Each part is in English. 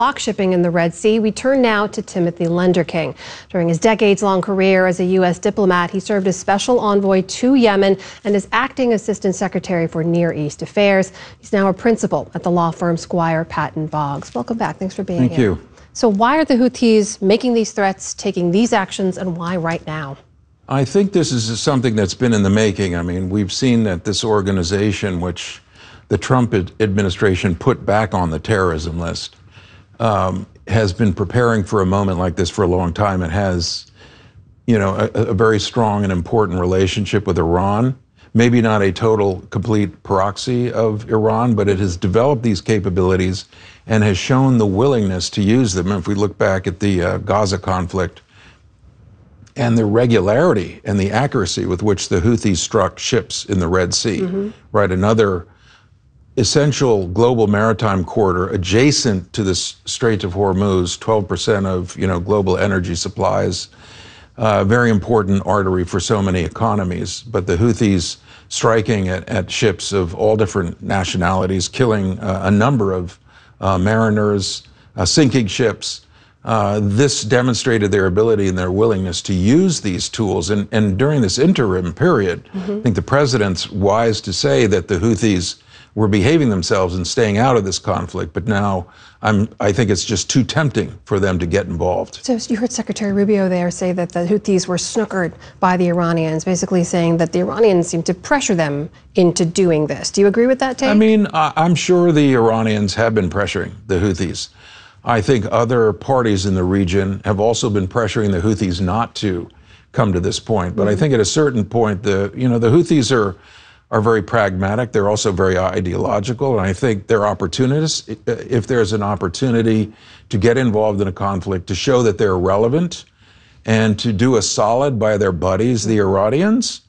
block shipping in the Red Sea. We turn now to Timothy Lenderking. During his decades-long career as a U.S. diplomat, he served as special envoy to Yemen and as acting assistant secretary for Near East Affairs. He's now a principal at the law firm Squire Patton Boggs. Welcome back. Thanks for being here. Thank you. So why are the Houthis making these threats, taking these actions, and why right now? I think this is something that's been in the making. I mean, we've seen that this organization, which the Trump administration put back on the terrorism list, has been preparing for a moment like this for a long time. It has, you know, a very strong and important relationship with Iran. Maybe not a total, complete proxy of Iran, but it has developed these capabilities and has shown the willingness to use them. If we look back at the Gaza conflict and the regularity and the accuracy with which the Houthis struck ships in the Red Sea, right? Another essential global maritime corridor adjacent to the Strait of Hormuz, 12% of, you know, global energy supplies, very important artery for so many economies. But the Houthis striking at ships of all different nationalities, killing a number of mariners, sinking ships. This demonstrated their ability and their willingness to use these tools. And during this interim period, I think the president's wise to say that the Houthis were behaving themselves and staying out of this conflict. But now I think it's just too tempting for them to get involved. So you heard Secretary Rubio there say that the Houthis were snookered by the Iranians, basically saying that the Iranians seemed to pressure them into doing this. Do you agree with that take? I mean, I'm sure the Iranians have been pressuring the Houthis. I think other parties in the region have also been pressuring the Houthis not to come to this point. But I think at a certain point, the Houthis are very pragmatic. They're also very ideological. And I think they're opportunists. If there's an opportunity to get involved in a conflict, to show that they're relevant and to do a solid by their buddies, the Iranians,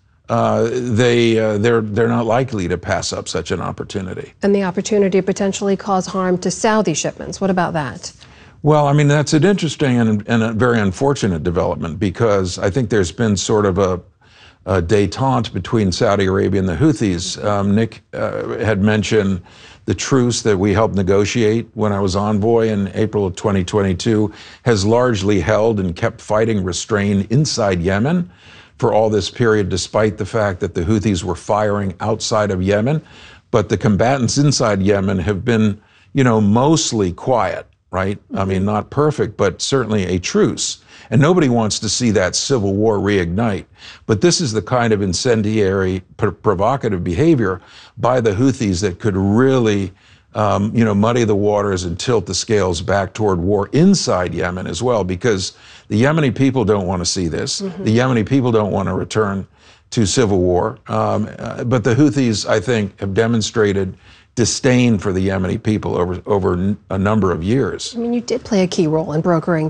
they're not likely to pass up such an opportunity. And the opportunity to potentially cause harm to Saudi shipments. What about that? Well, I mean, that's an interesting and a very unfortunate development, because I think there's been sort of a détente between Saudi Arabia and the Houthis. Nick had mentioned the truce that we helped negotiate when I was envoy in April of 2022 has largely held and kept fighting restrained inside Yemen for all this period, despite the fact that the Houthis were firing outside of Yemen. But the combatants inside Yemen have been, you know, mostly quiet, right? I mean, not perfect, but certainly a truce. And nobody wants to see that civil war reignite. But this is the kind of incendiary, provocative behavior by the Houthis that could really, muddy the waters and tilt the scales back toward war inside Yemen as well, because the Yemeni people don't want to see this. The Yemeni people don't want to return to civil war. But the Houthis, I think, have demonstrated disdain for the Yemeni people over a number of years. I mean, you did play a key role in brokering